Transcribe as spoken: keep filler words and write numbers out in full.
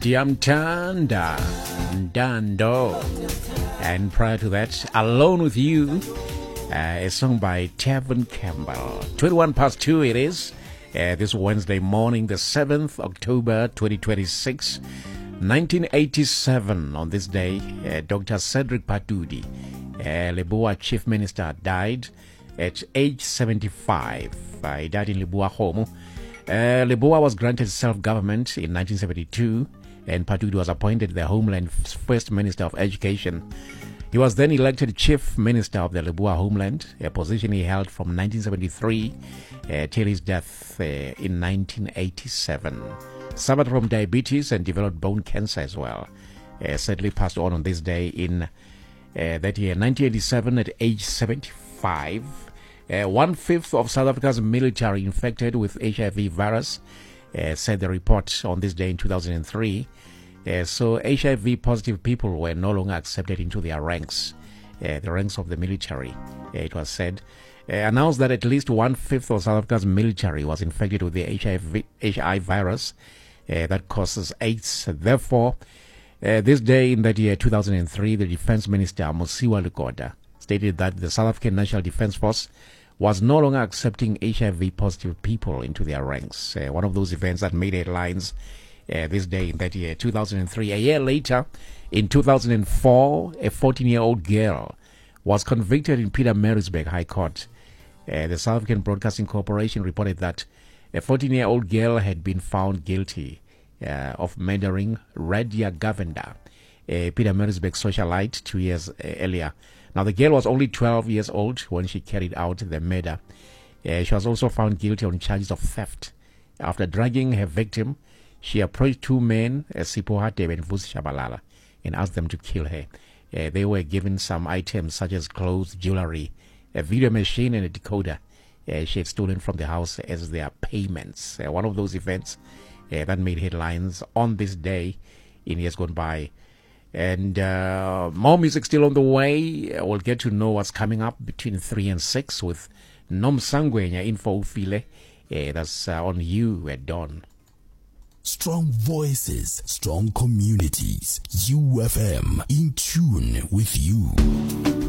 Diamtanda Dando. And prior to that, Alone With You, uh, a song by Tevin Campbell. twenty-one past two it is. Uh, this Wednesday morning, the seventh of October twenty twenty-six, nineteen eighty-seven. On this day, uh, Doctor Cedric Patuudi, uh, Leboa Chief Minister, died at age seventy-five. Uh, he died in Leboa home. Uh, Leboa was granted self-government in nineteen seventy-two, and Patuudi was appointed the Homeland's first Minister of Education. He was then elected Chief Minister of the Leboa Homeland, a position he held from nineteen seventy-three uh, till his death uh, in nineteen eighty-seven. Suffered from diabetes and developed bone cancer as well. Uh, sadly passed on on this day in uh, that year, nineteen eighty-seven, at age seventy-five. Uh, one-fifth of South Africa's military infected with H I V virus, uh, said the report on this day in two thousand three. Uh, so H I V-positive people were no longer accepted into their ranks, uh, the ranks of the military, uh, it was said. Uh, announced that at least one-fifth of South Africa's military was infected with the H I V, H I V virus uh, that causes AIDS. Therefore, uh, this day in that year, two thousand three, the Defense Minister, Mosiwa Lukoda, stated that the South African National Defense Force was no longer accepting H I V-positive people into their ranks. Uh, one of those events that made headlines uh, this day in that year, two thousand three. A year later, in two thousand four, a fourteen-year-old girl was convicted in Pietermaritzburg High Court. Uh, the South African Broadcasting Corporation reported that a fourteen-year-old girl had been found guilty uh, of murdering Radia Govender, a Pietermaritzburg socialite, two years uh, earlier. Now, the girl was only twelve years old when she carried out the murder. Uh, she was also found guilty on charges of theft. After dragging her victim, she approached two men, uh, Sipho Hatebe and Vusi Shabalala, and asked them to kill her. Uh, they were given some items such as clothes, jewelry, a video machine, and a decoder uh, she had stolen from the house as their payments. Uh, one of those events uh, that made headlines on this day in years gone by. And uh, more music still on the way. We'll get to know what's coming up between three and six with Nom Sangwenya Info Ufile. Uh, that's uh, on You at dawn. Strong voices, strong communities. U F M, in tune with you.